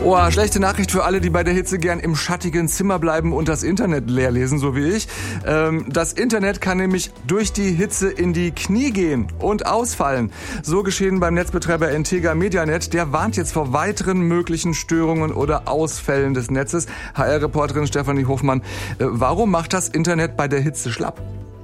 Oh, schlechte Nachricht für alle, die bei der Hitze gern im schattigen Zimmer bleiben und das Internet leer lesen, so wie ich. Das Internet kann nämlich durch die Hitze in die Knie gehen und ausfallen. So geschehen beim Netzbetreiber Integra Medianet. Der warnt jetzt vor weiteren möglichen Störungen oder Ausfällen des Netzes. HR-Reporterin Stefanie Hofmann, warum macht das Internet bei der Hitze schlapp?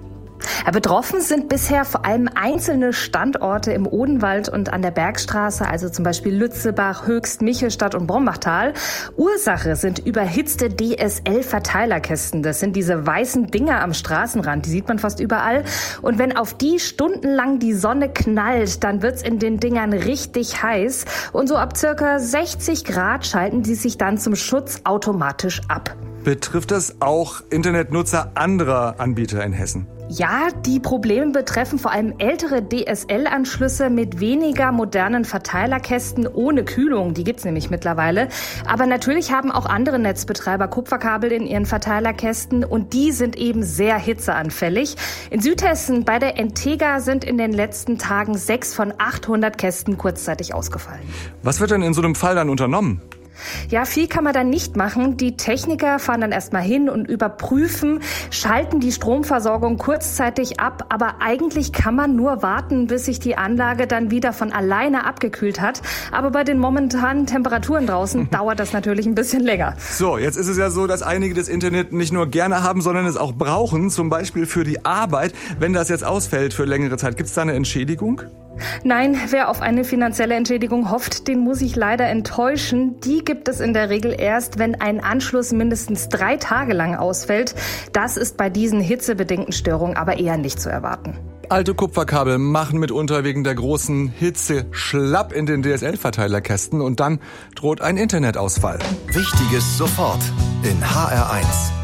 Betroffen sind bisher vor allem einzelne Standorte im Odenwald und an der Bergstraße, also zum Beispiel Lützebach, Höchst, Michelstadt und Brombachtal. Ursache sind überhitzte DSL-Verteilerkästen. Das sind diese weißen Dinger am Straßenrand, die sieht man fast überall. Und wenn auf die stundenlang die Sonne knallt, dann wird's in den Dingern richtig heiß. Und so ab circa 60 Grad schalten die sich dann zum Schutz automatisch ab. Betrifft das auch Internetnutzer anderer Anbieter in Hessen? Ja, die Probleme betreffen vor allem ältere DSL-Anschlüsse mit weniger modernen Verteilerkästen ohne Kühlung. Die gibt's nämlich mittlerweile. Aber natürlich haben auch andere Netzbetreiber Kupferkabel in ihren Verteilerkästen und die sind eben sehr hitzeanfällig. In Südhessen bei der Integra sind in den letzten Tagen 6 von 800 Kästen kurzzeitig ausgefallen. Was wird denn in so einem Fall dann unternommen? Ja, viel kann man dann nicht machen. Die Techniker fahren dann erstmal hin und überprüfen, schalten die Stromversorgung kurzzeitig ab. Aber eigentlich kann man nur warten, bis sich die Anlage dann wieder von alleine abgekühlt hat. Aber bei den momentanen Temperaturen draußen dauert das natürlich ein bisschen länger. So, jetzt ist es ja so, dass einige das Internet nicht nur gerne haben, sondern es auch brauchen. Zum Beispiel für die Arbeit. Wenn das jetzt ausfällt für längere Zeit, gibt es da eine Entschädigung? Nein, wer auf eine finanzielle Entschädigung hofft, den muss ich leider enttäuschen. Die gibt es in der Regel erst, wenn ein Anschluss mindestens 3 Tage lang ausfällt. Das ist bei diesen hitzebedingten Störungen aber eher nicht zu erwarten. Alte Kupferkabel machen mitunter wegen der großen Hitze schlapp in den DSL-Verteilerkästen und dann droht ein Internetausfall. Wichtiges sofort in HR1.